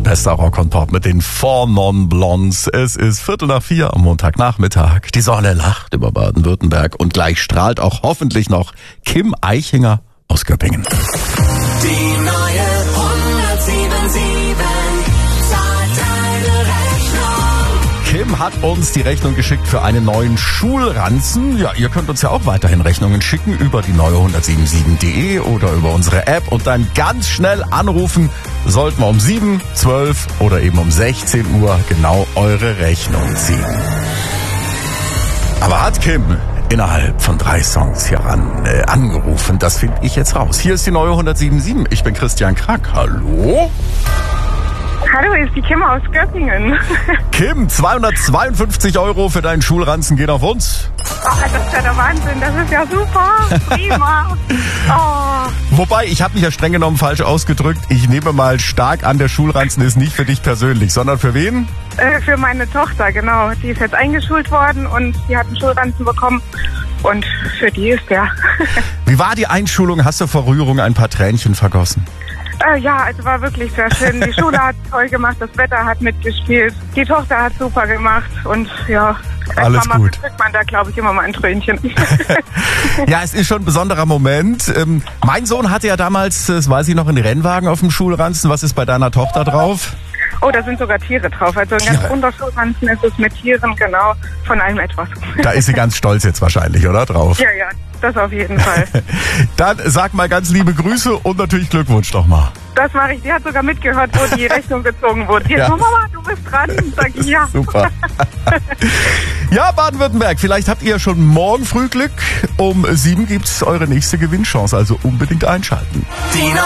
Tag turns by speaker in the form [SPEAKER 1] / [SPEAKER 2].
[SPEAKER 1] bester Rock und Pop mit den 4 Non-Blondes. Es ist 3:45 am Montagnachmittag. Die Sonne lacht über Baden-Württemberg und gleich strahlt auch hoffentlich noch Kim Eichinger aus Göppingen.
[SPEAKER 2] Die neue 107.7 zahlt deine Rechnung.
[SPEAKER 1] Kim hat uns die Rechnung geschickt für einen neuen Schulranzen. Ja, ihr könnt uns ja auch weiterhin Rechnungen schicken über die neue 107.7.de oder über unsere App und dann ganz schnell anrufen. Sollten wir um 7, 12 oder eben um 16 Uhr genau eure Rechnung ziehen. Aber hat Kim innerhalb von 3 Songs hier angerufen? Das finde ich jetzt raus. Hier ist die neue 107.7. Ich bin Christian Krack. Hallo?
[SPEAKER 3] Hallo, hier ist die Kim aus Göppingen.
[SPEAKER 1] Kim, 252 € für deinen Schulranzen geht auf uns.
[SPEAKER 3] Oh, das ist ja der Wahnsinn, das ist ja super, prima. Oh.
[SPEAKER 1] Wobei, ich habe mich ja streng genommen falsch ausgedrückt. Ich nehme mal stark an, der Schulranzen ist nicht für dich persönlich, sondern für wen?
[SPEAKER 3] Für meine Tochter, genau. Die ist jetzt eingeschult worden und die hat einen Schulranzen bekommen. Und für die ist der.
[SPEAKER 1] Wie war die Einschulung? Hast du vor Rührung ein paar Tränchen vergossen?
[SPEAKER 3] Ja, also war wirklich sehr schön. Die Schule hat toll gemacht, das Wetter hat mitgespielt. Die Tochter hat super gemacht und ja, als
[SPEAKER 1] alles
[SPEAKER 3] Mama
[SPEAKER 1] gut.
[SPEAKER 3] kriegt man da, glaube ich, immer mal ein Tränchen.
[SPEAKER 1] Ja, es ist schon ein besonderer Moment. Mein Sohn hatte ja damals, das weiß ich noch, einen Rennwagen auf dem Schulranzen. Was ist bei deiner Tochter drauf?
[SPEAKER 3] Oh, da sind sogar Tiere drauf. Also ein ganz runder Schulranzen ist es mit Tieren, genau, von allem etwas.
[SPEAKER 1] Da ist sie ganz stolz jetzt wahrscheinlich, oder? Drauf.
[SPEAKER 3] Ja, das auf jeden Fall.
[SPEAKER 1] Dann sag mal ganz liebe Grüße und natürlich Glückwunsch nochmal.
[SPEAKER 3] Das mache ich. Die hat sogar mitgehört, wo die Rechnung gezogen wurde. Die hat so, Mama, du bist dran. Sag ich, ja.
[SPEAKER 1] Super. Ja, Baden-Württemberg, vielleicht habt ihr schon morgen früh Glück. Um 7 gibt's eure nächste Gewinnchance, also unbedingt einschalten.
[SPEAKER 2] Die